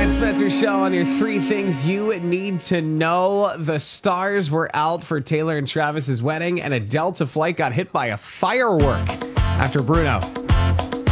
Ryan Spencer Show on your three things you need to know. The stars were out for Taylor and Travis's wedding, and a Delta flight got hit by a firework after Bruno